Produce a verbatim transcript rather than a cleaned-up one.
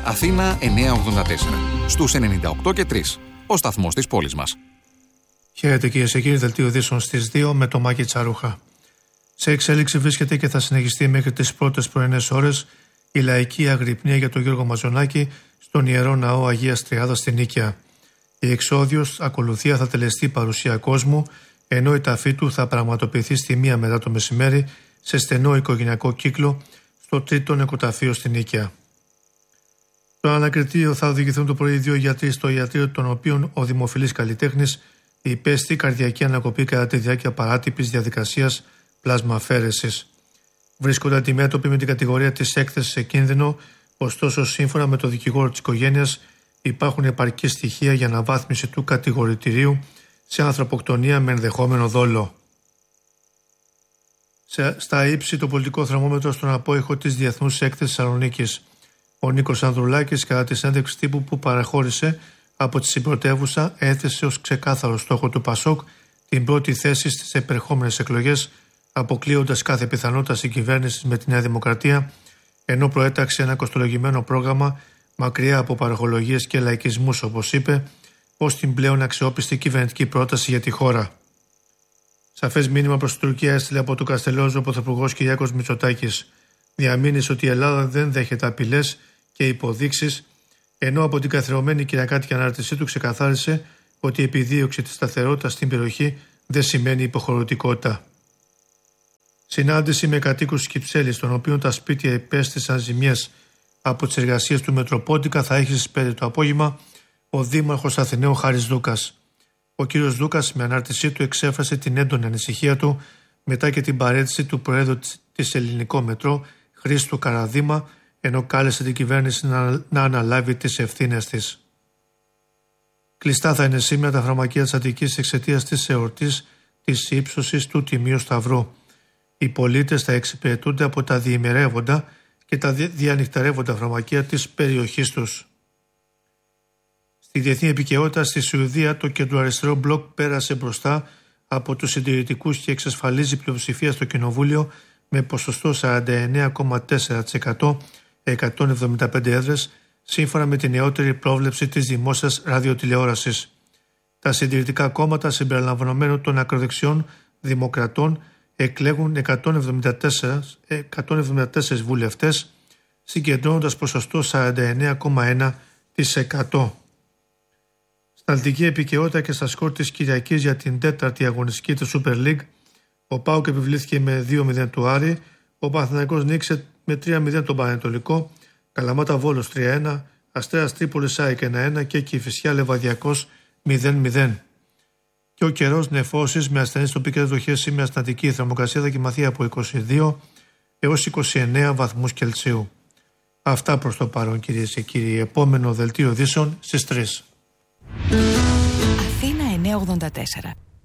Αθήνα εννιακόσια ογδόντα τέσσερα. Στους ενενήντα οκτώ και τρία. Ο σταθμός της πόλης μας. Χαίρετε κυρίες και κύριοι, δελτίο ειδήσεων στις δύο με το Μάκη Τσαρούχα. Σε εξέλιξη βρίσκεται και θα συνεχιστεί μέχρι τις πρώτες πρωινές ώρες η λαϊκή αγρυπνία για τον Γιώργο Μαζονάκη στον Ιερό Ναό Αγίας Τριάδας στην Νίκαια. Η εξόδιος ακολουθία θα τελεστεί παρουσία κόσμου, ενώ η ταφή του θα πραγματοποιηθεί στη μία μετά το μεσημέρι σε στενό οικογενειακό κύκλο στο τρίτο νεκροταφείο στην Νίκαια. Στο ανακριτήριο θα οδηγηθούν το πρωί δύο γιατροί στο ιατρείο, των οποίων ο δημοφιλής καλλιτέχνης υπέστη καρδιακή ανακοπή κατά τη διάρκεια παράτυπης διαδικασίας πλασμαφαίρεσης. Βρίσκονται αντιμέτωποι με την κατηγορία της έκθεσης σε κίνδυνο, ωστόσο, σύμφωνα με το δικηγόρο της οικογένειας, υπάρχουν επαρκή στοιχεία για αναβάθμιση του κατηγορητηρίου σε ανθρωποκτονία με ενδεχόμενο δόλο. Σε, στα ύψη το πολιτικό θερμόμετρο στον απόϊχο της Διεθνούς Έκθεσης Θεσσαλονίκης. Ο Νίκος Ανδρουλάκης, κατά τη συνέντευξη τύπου που παραχώρησε από τη συμπρωτεύουσα, έθεσε ως ξεκάθαρο στόχο του ΠΑΣΟΚ την πρώτη θέση στις επερχόμενες εκλογές, αποκλείοντας κάθε πιθανότητα συγκυβέρνησης με τη Νέα Δημοκρατία, ενώ προέταξε ένα κοστολογημένο πρόγραμμα μακριά από παραχολογίες και λαϊκισμούς, όπως είπε, ως την πλέον αξιόπιστη κυβερνητική πρόταση για τη χώρα. Σαφές μήνυμα προς την Τουρκία έστειλε από τον Καστελόζο ο Πρωθυπουργός Κυριάκος Μητσοτάκης. Διαμήνυσε ότι η Ελλάδα δεν δέχεται απειλές και υποδείξεις, ενώ από την καθιερωμένη κυριακάτικη ανάρτησή του ξεκαθάρισε ότι η επιδίωξη της σταθερότητας στην περιοχή δεν σημαίνει υποχωρητικότητα. Συνάντηση με κατοίκους της Κυψέλης, των οποίων τα σπίτια υπέστησαν ζημιές από τις εργασίες του Μετροπόντικα, θα έχει στις πέντε το απόγευμα ο Δήμαρχος Αθηναίου Χάρης Δούκας. Ο κύριος Δούκας με ανάρτησή του εξέφρασε την έντονη ανησυχία του μετά και την παρέτηση του Προέδρου της Ελληνικό Μετρό Χρήστου Καραδήμα, ενώ κάλεσε την κυβέρνηση να, να αναλάβει τις ευθύνες της. Κλειστά θα είναι σήμερα τα φαρμακεία της Αττικής εξαιτίας της εορτής της ύψωσης του Τιμίου Σταυρού. Οι πολίτες θα εξυπηρετούνται από τα διημερεύοντα και τα διανυκτερεύοντα φαρμακεία της περιοχής τους. Στη διεθνή επικαιρότητα, στη Σουηδία, το κεντροαριστερό μπλοκ πέρασε μπροστά από τους συντηρητικούς και εξασφαλίζει πλειοψηφία στο Κοινοβούλιο με ποσοστό σαράντα εννέα κόμμα τέσσερα τοις εκατό, εκατόν εβδομήντα πέντε έδρες, σύμφωνα με την νεότερη πρόβλεψη της δημόσιας ραδιοτηλεόρασης. Τα συντηρητικά κόμματα, συμπεριλαμβανομένων των ακροδεξιών δημοκρατών, εκλέγουν εκατόν εβδομήντα τέσσερα, εκατόν εβδομήντα τέσσερις βουλευτές, συγκεντρώνοντας ποσοστό σαράντα εννέα κόμμα ένα τοις εκατό. Στα αθλητική επικαιρότητα και στα σκορ της Κυριακής για την τέταρτη αγωνιστική της Super League, ο ΠΑΟΚ επιβλήθηκε με δύο μηδέν του Άρη, ο Παναθηναϊκός νίκησε με τρία μηδέν τον Πανετολικό, Καλαμάτα Βόλος τρία ένα, Αστέρας Τρίπολης ΑΕΚ ένα ένα και Κηφισιά Λεβαδιακός μηδέν μηδέν. Και ο καιρός νεφώσεις με ασθενείς τοπικές δοχές σήμερα στην Αττική, η θερμοκρασία θα κοιμαθεί από είκοσι δύο έως είκοσι εννέα βαθμούς Κελσίου. Αυτά προς το παρόν, κυρίες και κύριοι. Επόμενο δελτίο ειδήσεων στις τρεις. Αθήνα εννιακόσια ογδόντα τέσσερα.